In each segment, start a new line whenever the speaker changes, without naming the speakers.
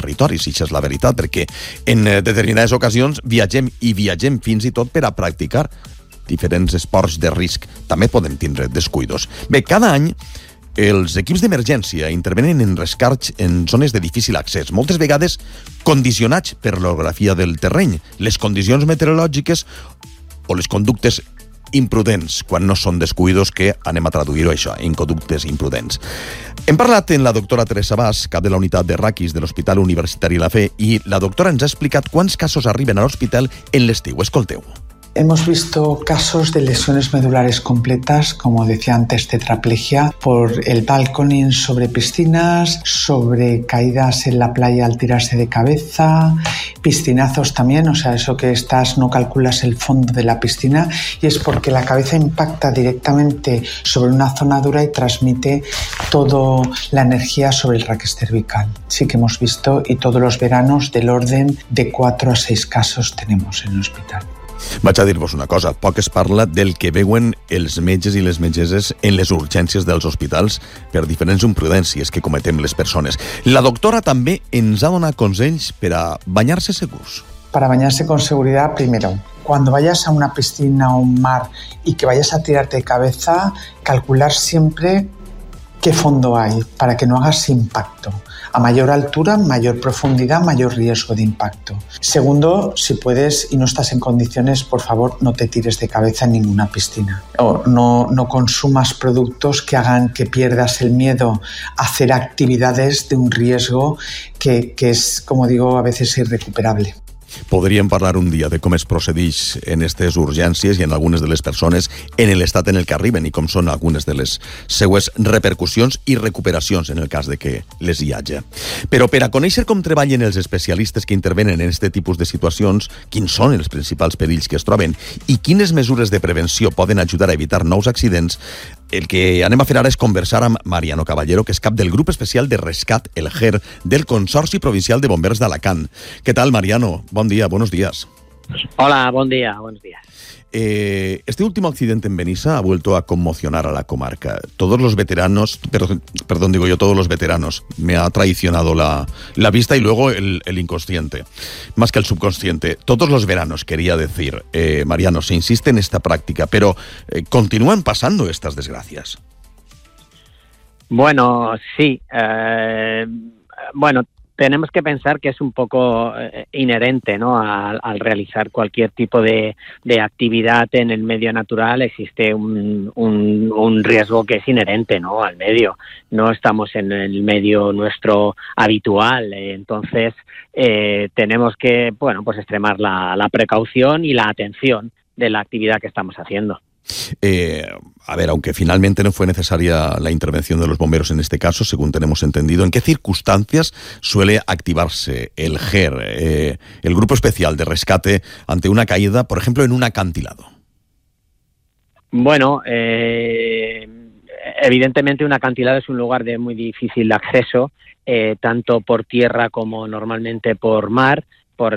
territoris, i això és la veritat, perquè en determinades ocasions viatgem fins i tot per a practicar diferents esports de risc. També podem tindre descuidos. Bé, cada any els equips d'emergència intervenen en rescats en zones de difícil accés, moltes vegades condicionats per l'orografia del terreny, les condicions meteorològiques o les conductes imprudents, quan no són descuidos, que anem a traduir-ho això, en conductes imprudents. Hem parlat amb la doctora Teresa Bas, cap de la unitat de raquis de l'Hospital Universitari La Fe, i la doctora ens ha explicat quants casos arriben a l'hospital en l'estiu. Escolteu.
Hemos visto casos de lesiones medulares completas, como decía antes, tetraplegia, por el balconing sobre piscinas, sobre caídas en la playa al tirarse de cabeza, piscinazos también, o sea, eso que no calculas el fondo de la piscina, y es porque la cabeza impacta directamente sobre una zona dura y transmite toda la energía sobre el raquis cervical. Sí que hemos visto, y todos los veranos del orden de 4 a 6 casos tenemos en el hospital.
Vaig a dir-vos una cosa, poc es parla del que veuen els metges i les metgesses en les urgències dels hospitals per diferents imprudències que cometem les persones. La doctora també ens ha donat consells per a banyar-se segurs.
Para bañarse con seguridad, primero, cuando vayas a una piscina o un mar y que vayas a tirarte de cabeza, calcular siempre qué fondo hay para que no hagas impacto. A mayor altura, mayor profundidad, mayor riesgo de impacto. Segundo, si puedes y no estás en condiciones, por favor, no te tires de cabeza en ninguna piscina. O no consumas productos que hagan que pierdas el miedo a hacer actividades de un riesgo que es, como digo, a veces irrecuperable.
Podríem parlar un dia de com es procedeix en aquestes urgències i en algunes de les persones en l'estat en el que arriben i com són algunes de les seues repercussions i recuperacions en el cas de que les hi hagi. Però per a conèixer com treballen els especialistes que intervenen en aquest tipus de situacions, quins són els principals perills que es troben i quines mesures de prevenció poden ajudar a evitar nous accidents, el que anem a fer ara és conversar amb Mariano Caballero, que és cap del grup especial de rescat, el GER, del Consorci Provincial de Bombers d'Alacant. ¿Qué tal, Mariano? Buen día, buenos días.
Hola, buen día, buenos días.
Este último accidente en Benissa ha vuelto a conmocionar a la comarca. Todos los veteranos, todos los veteranos, me ha traicionado la vista y luego el inconsciente, más que el subconsciente. Todos los veranos, quería decir, Mariano, se insiste en esta práctica, pero continúan pasando estas desgracias.
Bueno, sí. Tenemos que pensar que es un poco inherente, ¿no? Al realizar cualquier tipo de actividad en el medio natural existe un riesgo que es inherente, ¿no? Al medio. No estamos en el medio nuestro habitual, entonces tenemos que, extremar la precaución y la atención de la actividad que estamos haciendo.
Aunque finalmente no fue necesaria la intervención de los bomberos en este caso, según tenemos entendido, ¿en qué circunstancias suele activarse el GER, el Grupo Especial de Rescate, ante una caída, por ejemplo, en un acantilado?
Bueno, evidentemente un acantilado es un lugar de muy difícil acceso, tanto por tierra como normalmente por mar, por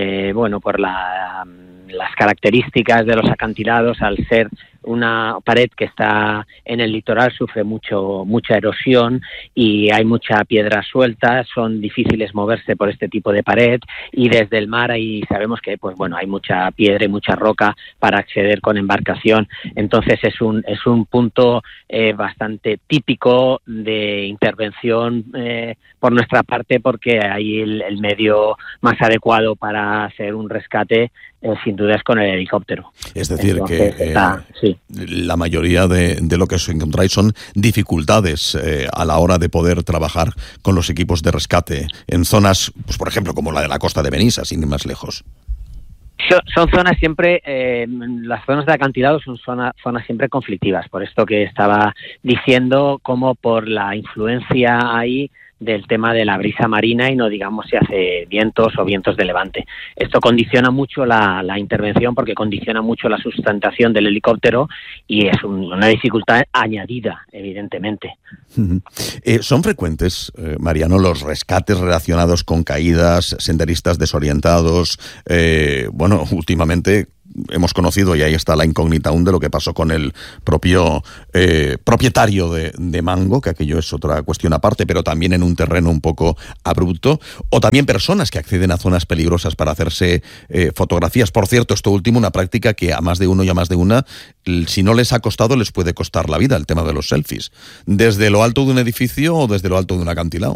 las características de los acantilados. Al ser una pared que está en el litoral sufre mucha erosión y hay mucha piedra suelta, son difíciles moverse por este tipo de pared, y desde el mar ahí sabemos que hay mucha piedra y mucha roca para acceder con embarcación. Entonces es un punto bastante típico de intervención por nuestra parte, porque ahí el medio más adecuado para hacer un rescate sin duda es con el helicóptero.
Es decir, entonces, sí. La mayoría de lo que os encontráis son dificultades a la hora de poder trabajar con los equipos de rescate en zonas, pues por ejemplo, como la de la costa de Benissa, sin ir más lejos.
Son zonas siempre, las zonas de acantilado son zonas siempre conflictivas, por esto que estaba diciendo, como por la influencia ahí del tema de la brisa marina y no digamos si hace vientos o vientos de levante. Esto condiciona mucho la intervención, porque condiciona mucho la sustentación del helicóptero y es una dificultad añadida, evidentemente.
¿Son frecuentes, Mariano, los rescates relacionados con caídas, senderistas desorientados? Últimamente hemos conocido, y ahí está la incógnita aún de lo que pasó con el propio propietario de Mango, que aquello es otra cuestión aparte, pero también en un terreno un poco abrupto, o también personas que acceden a zonas peligrosas para hacerse fotografías. Por cierto, esto último, una práctica que a más de uno y a más de una, si no les ha costado, les puede costar la vida, el tema de los selfies. Desde lo alto de un edificio o desde lo alto de un acantilado.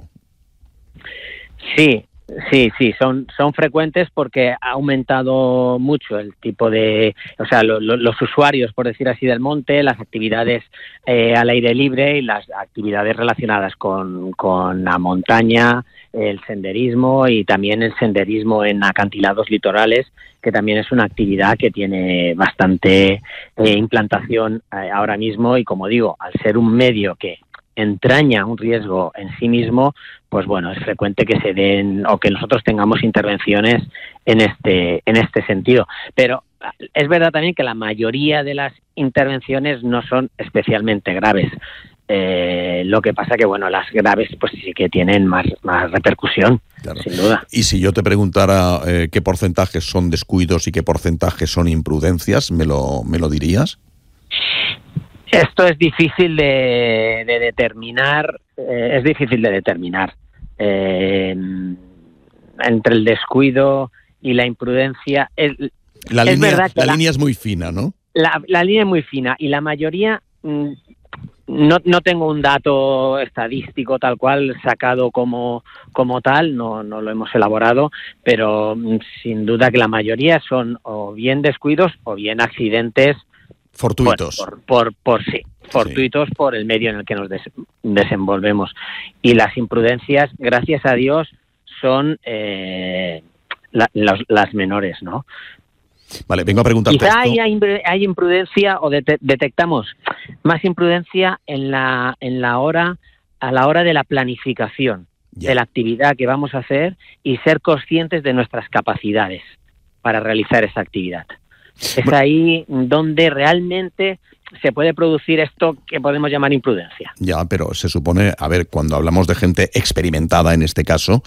Sí, son frecuentes porque ha aumentado mucho el tipo de, o sea, los usuarios, por decir así, del monte, las actividades al aire libre y las actividades relacionadas con la montaña, el senderismo y también el senderismo en acantilados litorales, que también es una actividad que tiene bastante implantación ahora mismo, y como digo, al ser un medio que entraña un riesgo en sí mismo, pues bueno, es frecuente que se den o que nosotros tengamos intervenciones en este sentido. Pero es verdad también que la mayoría de las intervenciones no son especialmente graves. Lo que pasa que, bueno, las graves pues sí que tienen más repercusión, claro, sin duda.
Y si yo te preguntara qué porcentajes son descuidos y qué porcentajes son imprudencias, ¿me lo dirías?
Esto es difícil de determinar. Entre el descuido y la imprudencia.
La línea es muy fina, ¿no?
La línea es muy fina y la mayoría... No tengo un dato estadístico tal cual sacado como tal, no lo hemos elaborado, pero sin duda que la mayoría son o bien descuidos o bien accidentes
fortuitos.
Fortuitos por el medio en el que nos desenvolvemos. Y las imprudencias, gracias a Dios, son las menores, ¿no?
Vale, vengo a preguntarte
Quizá
esto.
hay imprudencia o detectamos más imprudencia a la hora de la planificación de la actividad que vamos a hacer y ser conscientes de nuestras capacidades para realizar esa actividad. Es ahí donde realmente se puede producir esto que podemos llamar imprudencia.
Ya, pero se supone, a ver, cuando hablamos de gente experimentada en este caso,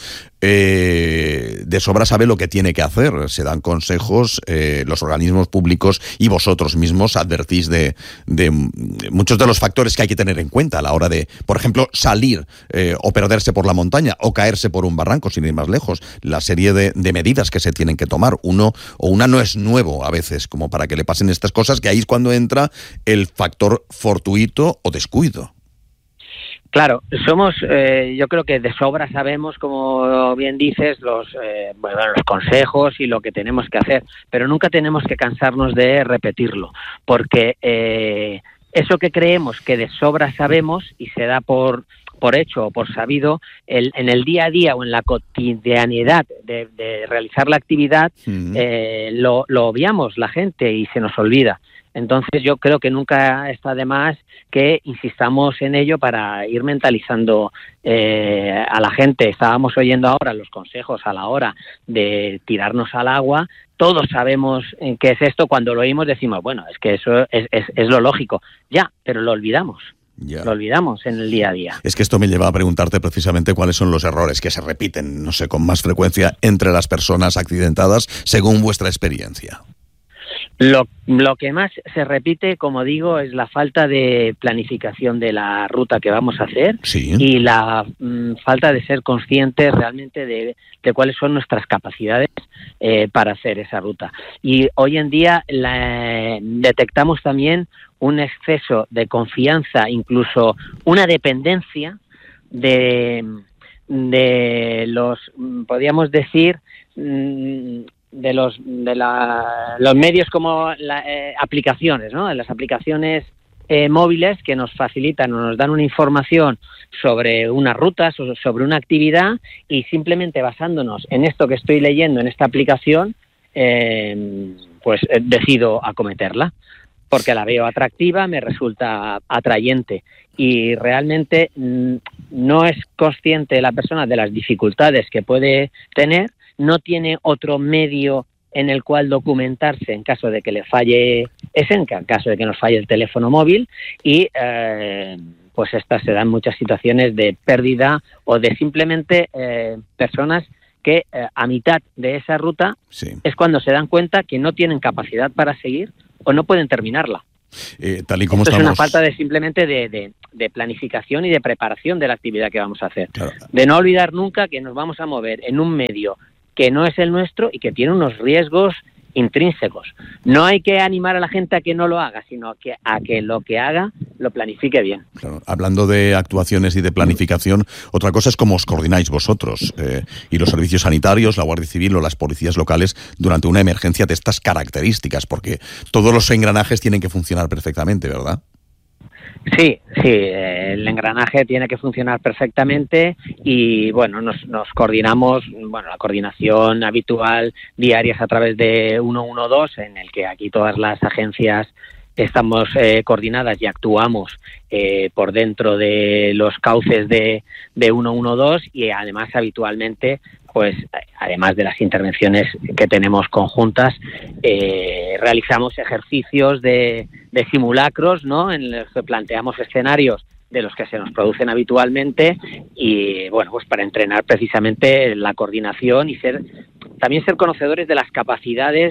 de sobra sabe lo que tiene que hacer. Se dan consejos, los organismos públicos y vosotros mismos advertís de muchos de los factores que hay que tener en cuenta a la hora de, por ejemplo, salir o perderse por la montaña o caerse por un barranco, sin ir más lejos. La serie de medidas que se tienen que tomar. Uno o una no es nuevo a veces, como para que le pasen estas cosas, que ahí es cuando entra el factor fortuito o descuido.
Claro, yo creo que de sobra sabemos, como bien dices, los consejos y lo que tenemos que hacer, pero nunca tenemos que cansarnos de repetirlo, porque eso que creemos que de sobra sabemos y se da por hecho o por sabido, en el día a día o en la cotidianidad de realizar la actividad, lo obviamos la gente y se nos olvida. Entonces yo creo que nunca está de más que insistamos en ello para ir mentalizando a la gente. Estábamos oyendo ahora los consejos a la hora de tirarnos al agua. Todos sabemos qué es esto. Cuando lo oímos decimos, bueno, es que eso es lo lógico. Ya, pero lo olvidamos. Ya. Lo olvidamos en el día a día.
Es que esto me lleva a preguntarte precisamente cuáles son los errores que se repiten, no sé, con más frecuencia entre las personas accidentadas, según vuestra experiencia.
Lo que más se repite, como digo, es la falta de planificación de la ruta que vamos a hacer, sí, y la falta de ser conscientes realmente de cuáles son nuestras capacidades para hacer esa ruta. Y hoy en día detectamos también un exceso de confianza, incluso una dependencia de los, podríamos decir, de los medios como aplicaciones, ¿no? Las aplicaciones móviles que nos facilitan o nos dan una información sobre unas rutas o sobre una actividad, y simplemente basándonos en esto que estoy leyendo en esta aplicación, pues decido acometerla porque la veo atractiva, me resulta atrayente, y realmente no es consciente la persona de las dificultades que puede tener, no tiene otro medio en el cual documentarse en caso de que le falle en caso de que nos falle el teléfono móvil, y pues estas se dan muchas situaciones de pérdida o de simplemente personas que a mitad de esa ruta es cuando se dan cuenta que no tienen capacidad para seguir o no pueden terminarla.
Tal y como
Esto
estamos...
es una falta simplemente de planificación y de preparación de la actividad que vamos a hacer.
Claro.
De no olvidar nunca que nos vamos a mover en un medio que no es el nuestro y que tiene unos riesgos intrínsecos. No hay que animar a la gente a que no lo haga, sino a que lo que haga lo planifique bien.
Claro. Hablando de actuaciones y de planificación, otra cosa es cómo os coordináis vosotros y los servicios sanitarios, la Guardia Civil o las policías locales durante una emergencia de estas características, porque todos los engranajes tienen que funcionar perfectamente, ¿verdad?
Sí, el engranaje tiene que funcionar perfectamente y bueno, nos coordinamos, la coordinación habitual diaria es a través de 112, en el que aquí todas las agencias estamos coordinadas y actuamos por dentro de los cauces de 112 y además habitualmente, pues además de las intervenciones que tenemos conjuntas, realizamos ejercicios de simulacros, ¿no?, en los que planteamos escenarios de los que se nos producen habitualmente y bueno, pues para entrenar precisamente la coordinación y también ser conocedores de las capacidades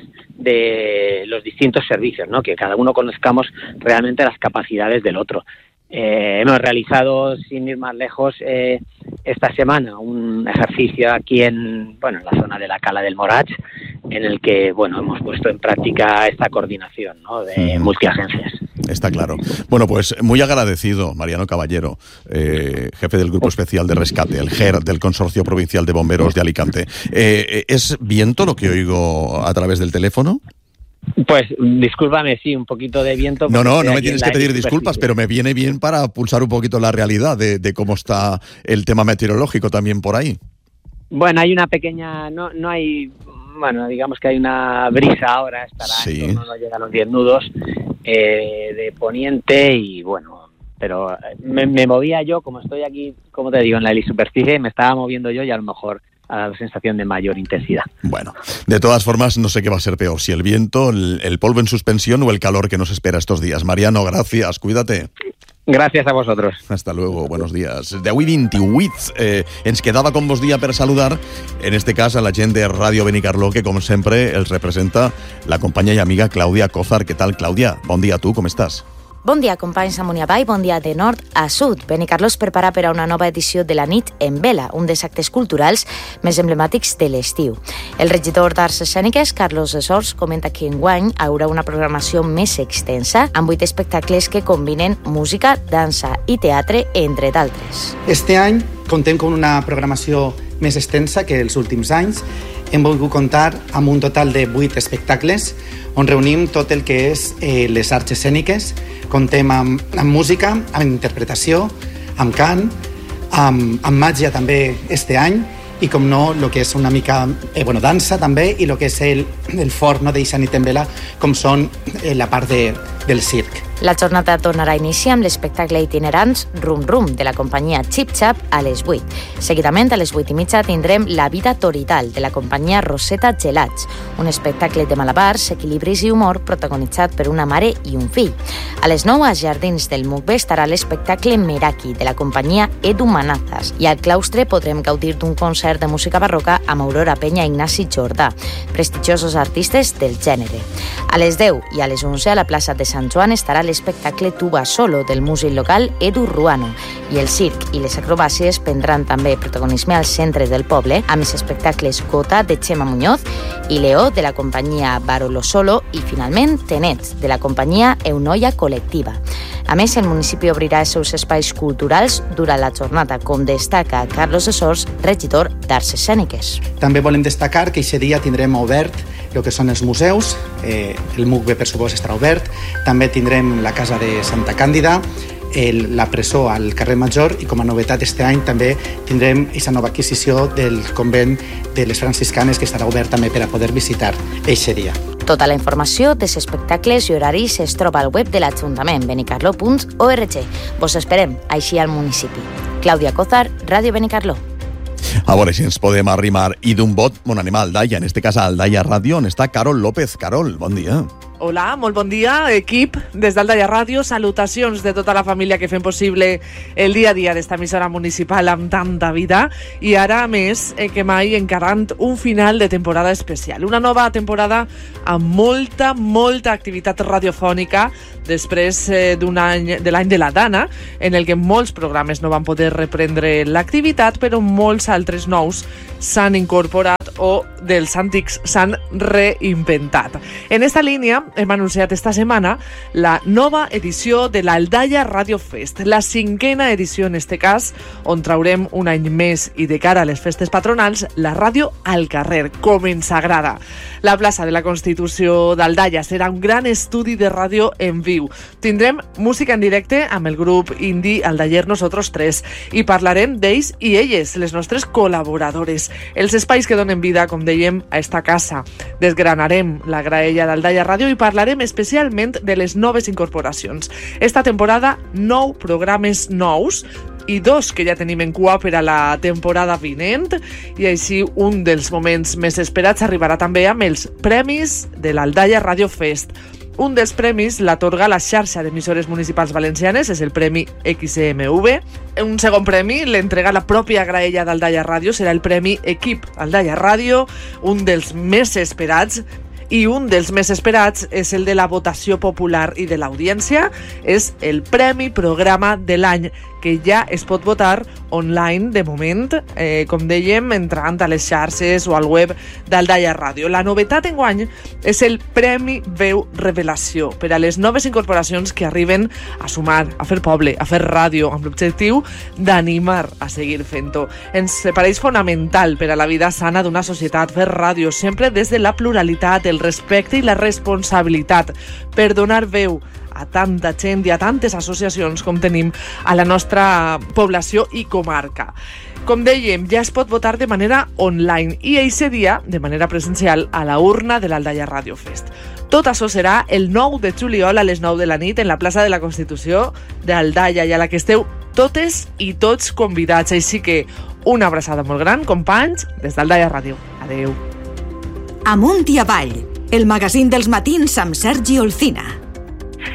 de los distintos servicios, ¿no?, que cada uno conozcamos realmente las capacidades del otro. Hemos realizado, sin ir más lejos, esta semana un ejercicio aquí en la zona de la Cala del Morach, en el que hemos puesto en práctica esta coordinación, ¿no?, de multiagencias. Está claro.
Bueno, pues muy agradecido, Mariano Caballero, jefe del Grupo Especial de Rescate, el GER del Consorcio Provincial de Bomberos de Alicante. ¿Es viento lo que oigo a través del teléfono?
Pues discúlpame, sí, un poquito de viento.
No me tienes que pedir disculpas, pero me viene bien para pulsar un poquito la realidad de cómo está el tema meteorológico también por ahí.
Bueno, hay una pequeña, no hay, digamos que hay una brisa ahora, estará en torno, no llega a los 10 nudos de poniente y pero me movía yo, como estoy aquí, como te digo, en la superficie, me estaba moviendo yo y a lo mejor a la sensación de mayor intensidad. Bueno,
de todas formas, no sé qué va a ser peor, si el viento, el polvo en suspensión o el calor que nos espera estos días. Mariano, gracias, cuídate.
Gràcies a vosaltres.
Hasta luego, buenos días. De avui 28, ens quedava com vos dia per saludar, en este cas a la gent de Ràdio Benicarló, que com sempre els representa la companya i amiga Clàudia Cózar. Què tal, Clàudia? Bon dia a tu, com estàs?
Bon dia, companys amunt i avall, bon dia de nord a sud. Benicarló es prepara per a una nova edició de la Nit en Vela, un dels actes culturals més emblemàtics de l'estiu. El regidor d'Arts Escèniques, Carlos Sors, comenta que enguany hi haurà una programació més extensa, amb 8 espectacles que combinen música, dansa i teatre, entre d'altres.
Este any contem amb una programació més extensa que els últims anys. Hem volgut comptar amb un total de 8 espectacles on reunim tot el que és les arts escèniques. Contem amb música, amb interpretació, amb cant, amb màgia també este any i, com no, el que és una mica dansa també i el que és el fort d'eixa nit en vela, com són la part del circ.
La jornada tornarà a iniciar amb l'espectacle itinerants Rum Rum de la companyia Chip Chap a les 8. Seguidament, a les 8:30 tindrem La vida torital de la companyia Rosetta Gelats, un espectacle de malabars, equilibris i humor protagonitzat per una mare i un fill. A les 9, als Jardins del Mucbe estarà l'espectacle Meraki de la companyia Edu Manazas i al claustre podrem gaudir d'un concert de música barroca amb Aurora Peña i Ignasi Jordà, prestigiosos artistes del gènere. A les 10 i a les 11 a la plaça de Sant Joan estarà l'espectacle Tuba Solo del músic local Edu Ruano i el circ i les acrobàcies prendran també protagonisme al centre del poble amb els espectacles Gota de Chema Muñoz i Leo de la companyia Barolo Solo i finalment Tenet de la companyia Eunoia Col·lectiva. A més, el municipi obrirà els seus espais culturals durant la jornada, com destaca Carlos Sors, regidor d'Arts Escèniques.
També volem destacar que aquest dia tindrem obert el que són els museus, el MUCB per supost estarà obert, també tindrem la Casa de Santa Càndida, la presó al carrer Major i com a novetat este any també tindrem aquesta nova adquisició del convent de les franciscanes que estarà obert també per a poder visitar aquest dia.
Tota la informació dels espectacles i horaris es troba al web de l'Ajuntament, benicarló.org. Vos esperem així al municipi. Clàudia Cózar, Ràdio Benicarló.
A veure si ens podem arrimar i d'un bot on anem a Aldaia, en este cas a Aldaia Ràdio, on està Carol López. Carol, bon dia.
Hola, molt bon dia, equip. Des d'Aldaia Ràdio, salutacions de tota la família que fem possible el dia a dia d'esta emissora municipal amb tanta vida. I ara, a més, que mai encarant un final de temporada especial. Una nova temporada amb molta activitat radiofònica després d'un any, de l'any de la Dana, en el que molts programes no van poder reprendre l'activitat, però molts altres nous s'han incorporat o dels antics s'han reinventat. En esta línia hem anunciat esta setmana la nova edició de l'Aldaia Radio Fest, la 5ª edició en este cas, on traurem un any més i de cara a les festes patronals, la ràdio al carrer, com ens agrada. La plaça de la Constitució d'Aldaia serà un gran estudi de ràdio en viu. Tindrem música en directe amb el grup indie Aldayer Nosotros 3 i parlarem d'ells i elles, les nostres col·laboradores, els espais que donen vida, com dèiem, a esta casa. Desgranarem la graella d'Aldaia Ràdio i parlarem especialment de les noves incorporacions. Esta temporada, 9 programes nous i 2 que ja tenim en cua per a la temporada vinent, i així un dels moments més esperats arribarà també amb els premis de l'Aldaia Radio Fest. Un dels premis l'atorga la xarxa d'emissores municipals valencianes, és el Premi XMV. Un segon premi l'entrega la pròpia graella d'Aldaia Ràdio, serà el Premi Equip Aldaia Ràdio, un dels més esperats. I un dels més esperats és el de la votació popular i de l'audiència, és el Premi Programa de l'any, que ja es pot votar online de moment, com dèiem, entrant a les xarxes o al web d'Aldaia Ràdio. La novetat enguany és el Premi Veu Revelació per a les noves incorporacions que arriben a sumar, a fer poble, a fer ràdio, amb l'objectiu d'animar a seguir fent-ho. Ens pareix fonamental per a la vida sana d'una societat fer ràdio, sempre des de la pluralitat, el respecte i la responsabilitat, per donar veu a tanta gent i a tantes associacions com tenim a la nostra població i comarca. Com dèiem, ja es pot votar de manera online i eixe dia, de manera presencial, a la urna de l'Aldaia Radio Fest. Tot això serà el 9 de juliol a les 9 de la nit en la plaça de la Constitució d'Aldaia, i a la que esteu totes i tots convidats. Així que una abraçada molt gran, companys, des d'Aldaia Ràdio. Adeu.
Amunt i avall, el magazín dels matins amb Sergi Olcina.